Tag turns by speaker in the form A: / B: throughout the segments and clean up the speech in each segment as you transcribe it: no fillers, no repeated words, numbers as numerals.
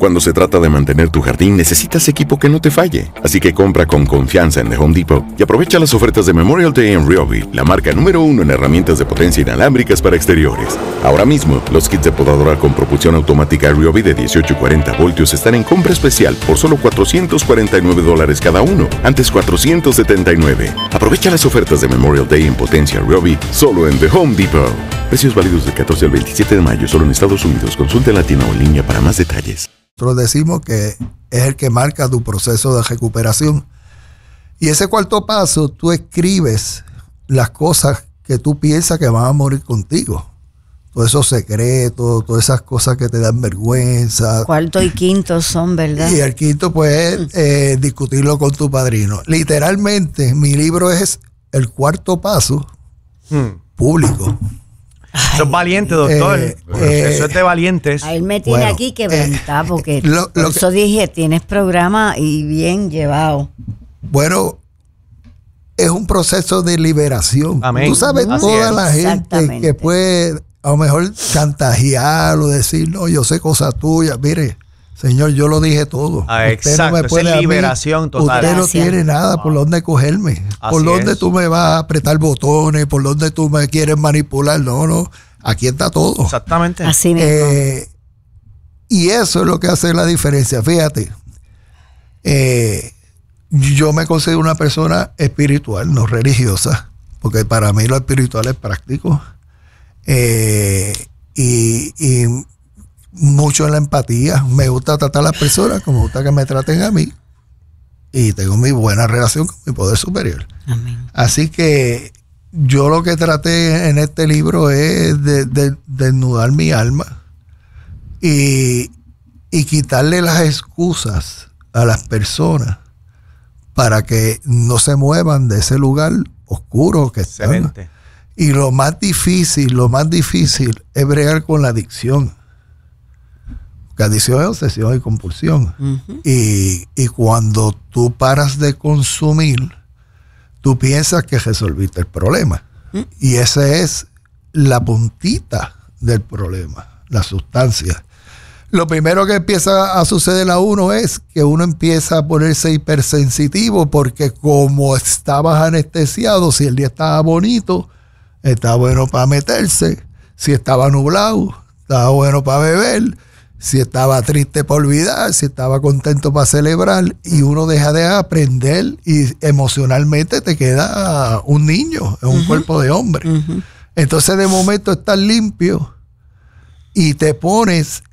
A: Cuando se trata de mantener tu jardín, necesitas equipo que no te falle. Así que compra con confianza en The Home Depot y aprovecha las ofertas de Memorial Day en Ryobi, la marca número 1 en herramientas de potencia inalámbricas para exteriores. Ahora mismo, los kits de podadora con propulsión automática Ryobi de 18 y 40 voltios están en compra especial por solo $449 cada uno, antes $479. Aprovecha las ofertas de Memorial Day en potencia Ryobi solo en The Home Depot. Precios válidos del 14 al 27 de mayo solo en Estados Unidos. Consulte en la tienda o en línea para más detalles.
B: Nosotros decimos que es el que marca tu proceso de recuperación. Y ese cuarto paso, tú escribes las cosas que tú piensas que van a morir contigo. Todos esos secretos, todas esas cosas que te dan vergüenza.
C: Cuarto y quinto son, ¿verdad?
B: Y el quinto, pues, es discutirlo con tu padrino. Literalmente, mi libro es el cuarto paso público.
D: Eso es valiente, doctor. Eso es de valientes.
C: A él me tiene aquí quebrantar porque por eso dije, tienes programa y bien llevado.
B: Bueno, es un proceso de liberación.
D: Amén.
B: Tú sabes, toda la gente que puede a lo mejor chantajear o decir, no, yo sé cosas tuyas. Mire, señor, yo lo dije todo.
D: Exacto, no me puede, es liberación total.
B: Usted no tiene nada por dónde cogerme. Por dónde tú me vas a apretar botones, por dónde tú me quieres manipular. No, aquí está todo.
D: Exactamente.
C: Así mismo.
B: Y eso es lo que hace la diferencia. Fíjate, yo me considero una persona espiritual, no religiosa, porque para mí lo espiritual es práctico. Y mucho en la empatía. Me gusta tratar a las personas como me gusta que me traten a mí. Y tengo mi buena relación con mi poder superior.
C: Amén.
B: Así que yo lo que traté en este libro es de desnudar mi alma y quitarle las excusas a las personas para que no se muevan de ese lugar oscuro que están.
D: Excelente.
B: Y lo más difícil es bregar con la adicción. Porque adicción es obsesión y compulsión.
C: Uh-huh.
B: Y cuando tú paras de consumir, tú piensas que resolviste el problema. Uh-huh. Y esa es la puntita del problema, la sustancia. Lo primero que empieza a suceder a uno es que uno empieza a ponerse hipersensitivo porque como estabas anestesiado, si el día estaba bonito, está bueno para meterse. Si estaba nublado, estaba bueno para beber. Si estaba triste para olvidar, si estaba contento para celebrar. Y uno deja de aprender y emocionalmente te queda un niño en un cuerpo de hombre. Uh-huh. Entonces de momento estás limpio y te pones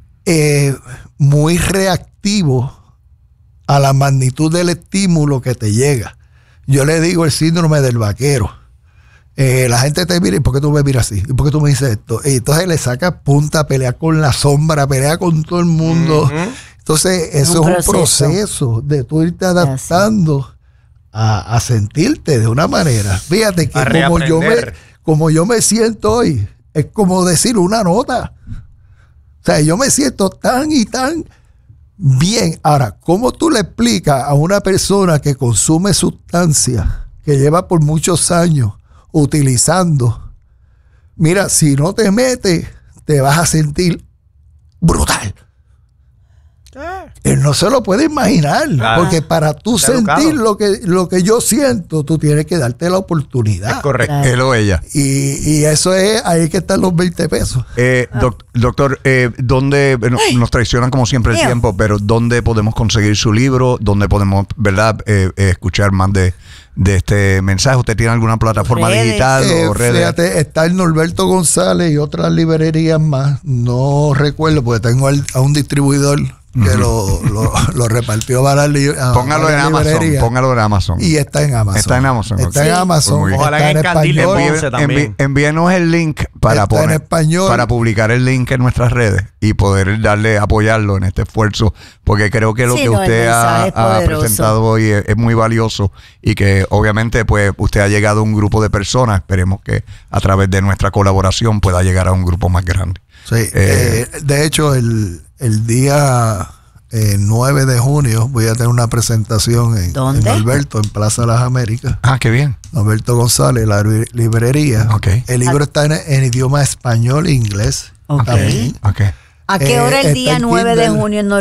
B: muy reactivo a la magnitud del estímulo que te llega. Yo le digo el síndrome del vaquero. La gente te mira, ¿y por qué tú me miras así? ¿Y por qué tú me dices esto? Y entonces le sacas punta, pelea con la sombra, pelea con todo el mundo. Uh-huh. Entonces, eso es un proceso de tú irte adaptando a sentirte de una manera. Fíjate que como yo me siento hoy, es como decir una nota. O sea, yo me siento tan y tan bien. Ahora, ¿cómo tú le explicas a una persona que consume sustancias, que lleva por muchos años utilizando? Mira, si no te metes, te vas a sentir brutal. Él no se lo puede imaginar, porque para tú sentir lo que yo siento, tú tienes que darte la oportunidad.
D: Es correcto, él o ella.
B: Y eso es, ahí que están los 20 pesos.
D: Doctor, ¿dónde nos traicionan como siempre el tiempo, pero dónde podemos conseguir su libro? ¿Dónde podemos, verdad, escuchar más de este mensaje? ¿Usted tiene alguna plataforma digital o redes?
B: Fíjate, está el Norberto González y otras librerías más. No recuerdo, porque tengo a un distribuidor que lo repartió para
D: póngalo en Amazon. Póngalo en Amazon.
B: Y está en Amazon.
D: Está en Amazon.
B: Está en Amazon.
D: Ojalá
B: está en
D: español. Envíenos el link para
B: poner, en español.
D: Para publicar el link en nuestras redes y poder apoyarlo en este esfuerzo, porque creo que lo que usted ha presentado hoy es muy valioso y que obviamente pues usted ha llegado a un grupo de personas. Esperemos que a través de nuestra colaboración pueda llegar a un grupo más grande.
B: Sí, de hecho el día 9 de junio voy a tener una presentación en Norberto, en Plaza de las Américas.
D: Ah, qué bien.
B: Norberto González, la librería.
D: Okay.
B: El libro está en idioma español e inglés.
C: Okay.
B: También.
D: Okay.
C: ¿A qué hora el día 9 de junio en